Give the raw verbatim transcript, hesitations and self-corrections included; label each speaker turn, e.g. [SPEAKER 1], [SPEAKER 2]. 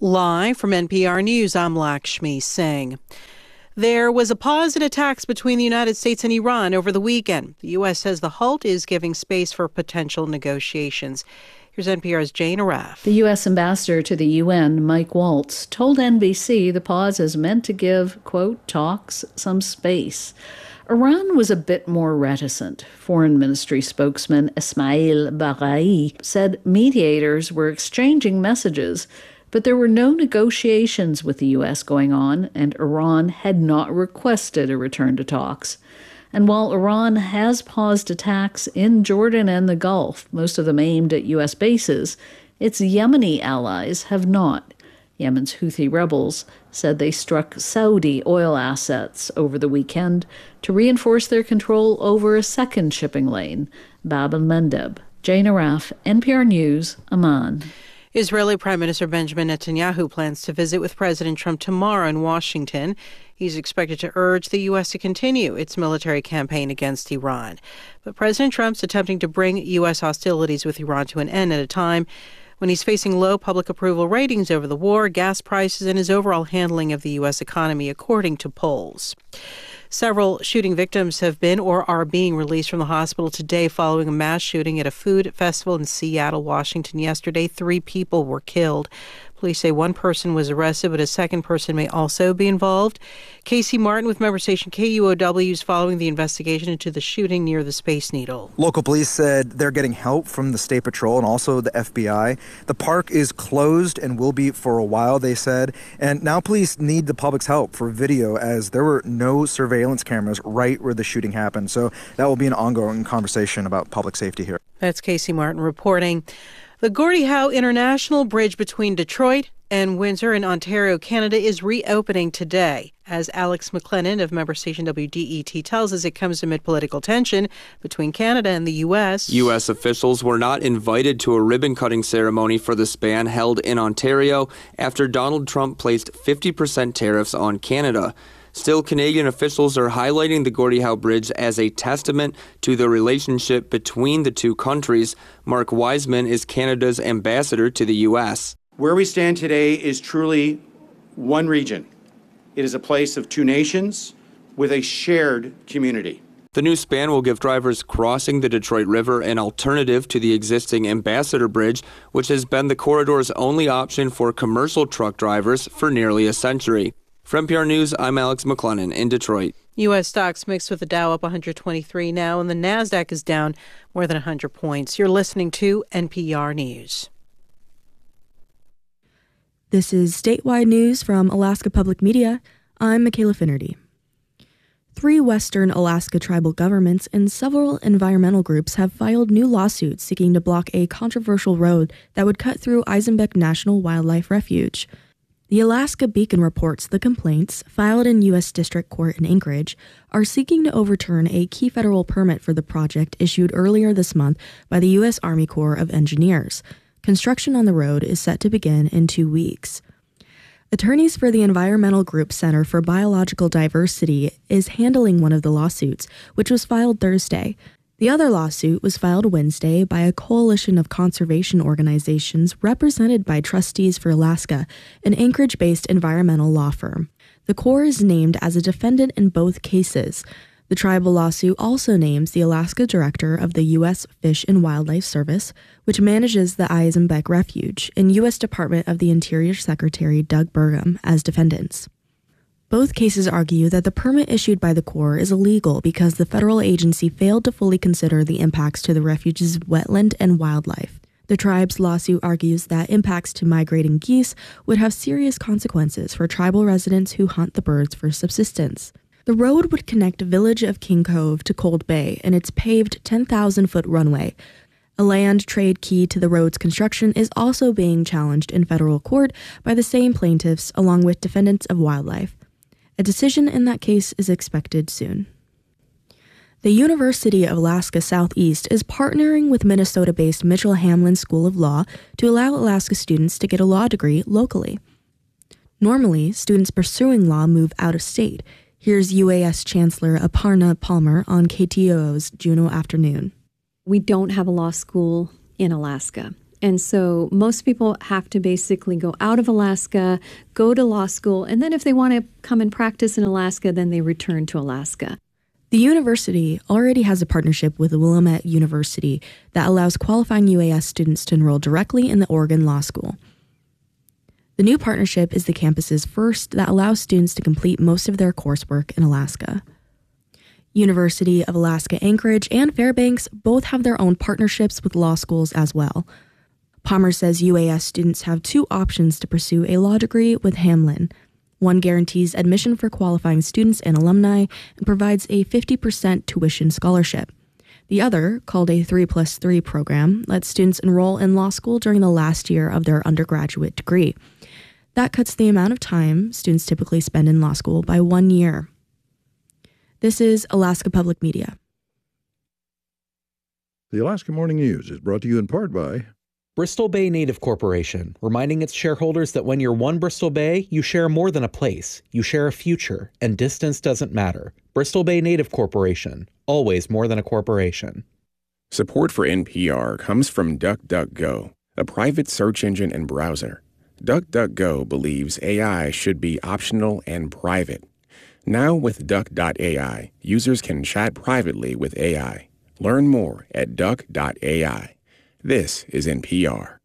[SPEAKER 1] Live from N P R News, I'm Lakshmi Singh. There was a pause in attacks between the United States and Iran over the weekend. The U S says the halt is giving space for potential negotiations. Here's N P R's Jane Arraf.
[SPEAKER 2] The U S ambassador to the U N, Mike Waltz, told N B C the pause is meant to give, quote, talks some space. Iran was a bit more reticent. Foreign Ministry spokesman Ismail Baghai said mediators were exchanging messages, but there were no negotiations with the U S going on, and Iran had not requested a return to talks. And while Iran has paused attacks in Jordan and the Gulf, most of them aimed at U S bases, its Yemeni allies have not. Yemen's Houthi rebels said they struck Saudi oil assets over the weekend to reinforce their control over a second shipping lane, Bab el-Mandeb. Jane Arraf, N P R News, Amman.
[SPEAKER 1] Israeli Prime Minister Benjamin Netanyahu plans to visit with President Trump tomorrow in Washington. He's expected to urge the U S to continue its military campaign against Iran. But President Trump's attempting to bring U S hostilities with Iran to an end at a time when he's facing low public approval ratings over the war, gas prices, and his overall handling of the U S economy, according to polls. Several shooting victims have been or are being released from the hospital today following a mass shooting at a food festival in Seattle, Washington yesterday. Three people were killed. Police say one person was arrested, but a second person may also be involved. Casey Martin with member station K U O W is following the investigation into the shooting near the Space Needle.
[SPEAKER 3] Local police said they're getting help from the State Patrol and also the F B I. The park is closed and will be for a while, they said. And now police need the public's help for video, as there were no surveillance cameras right where the shooting happened. So that will be an ongoing conversation about public safety here.
[SPEAKER 1] That's Casey Martin reporting. The Gordie Howe International Bridge between Detroit and Windsor in Ontario, Canada, is reopening today. As Alex McLennan of member station W D E T tells us, it comes amid political tension between Canada and the U S.
[SPEAKER 4] U S officials were not invited to a ribbon-cutting ceremony for the span held in Ontario after Donald Trump placed fifty percent tariffs on Canada. Still, Canadian officials are highlighting the Gordie Howe Bridge as a testament to the relationship between the two countries. Mark Wiseman is Canada's ambassador to the U S.
[SPEAKER 5] Where we stand today is truly one region. It is a place of two nations with a shared community.
[SPEAKER 4] The new span will give drivers crossing the Detroit River an alternative to the existing Ambassador Bridge, which has been the corridor's only option for commercial truck drivers for nearly a century. For N P R News, I'm Alex McLennan in Detroit.
[SPEAKER 1] U S stocks mixed with the Dow up one hundred twenty-three now, and the NASDAQ is down more than one hundred points. You're listening to N P R News.
[SPEAKER 6] This is statewide news from Alaska Public Media. I'm Michaela Finnerty. Three Western Alaska tribal governments and several environmental groups have filed new lawsuits seeking to block a controversial road that would cut through Eisenbeck National Wildlife Refuge. The Alaska Beacon reports the complaints, filed in U S District Court in Anchorage, are seeking to overturn a key federal permit for the project issued earlier this month by the U S Army Corps of Engineers. Construction on the road is set to begin in two weeks. Attorneys for the environmental group Center for Biological Diversity is handling one of the lawsuits, which was filed Thursday. The other lawsuit was filed Wednesday by a coalition of conservation organizations represented by Trustees for Alaska, an Anchorage-based environmental law firm. The Corps is named as a defendant in both cases. The tribal lawsuit also names the Alaska Director of the U S Fish and Wildlife Service, which manages the Eisenbeck Refuge, and U S Department of the Interior Secretary Doug Burgum as defendants. Both cases argue that the permit issued by the Corps is illegal because the federal agency failed to fully consider the impacts to the refuge's wetland and wildlife. The tribe's lawsuit argues that impacts to migrating geese would have serious consequences for tribal residents who hunt the birds for subsistence. The road would connect the village of King Cove to Cold Bay and its paved ten thousand foot runway. A land trade key to the road's construction is also being challenged in federal court by the same plaintiffs along with defendants of wildlife. A decision in that case is expected soon. The University of Alaska Southeast is partnering with Minnesota-based Mitchell Hamlin School of Law to allow Alaska students to get a law degree locally. Normally, students pursuing law move out of state. Here's U A S Chancellor Aparna Palmer on K T O O's Juneau Afternoon.
[SPEAKER 7] We don't have a law school in Alaska. And so most people have to basically go out of Alaska, go to law school, and then if they want to come and practice in Alaska, then they return to Alaska.
[SPEAKER 6] The university already has a partnership with the Willamette University that allows qualifying U A S students to enroll directly in the Oregon Law School. The new partnership is the campus's first that allows students to complete most of their coursework in Alaska. University of Alaska Anchorage and Fairbanks both have their own partnerships with law schools as well. Palmer says U A S students have two options to pursue a law degree with Hamline. One guarantees admission for qualifying students and alumni and provides a fifty percent tuition scholarship. The other, called a three plus three program, lets students enroll in law school during the last year of their undergraduate degree. That cuts the amount of time students typically spend in law school by one year. This is Alaska Public Media.
[SPEAKER 8] The Alaska Morning News is brought to you in part by
[SPEAKER 9] Bristol Bay Native Corporation, reminding its shareholders that when you're one Bristol Bay, you share more than a place. You share a future, and distance doesn't matter. Bristol Bay Native Corporation, always more than a corporation.
[SPEAKER 10] Support for N P R comes from DuckDuckGo, a private search engine and browser. DuckDuckGo believes A I should be optional and private. Now with Duck dot A I, users can chat privately with A I. Learn more at Duck dot A I. This is N P R.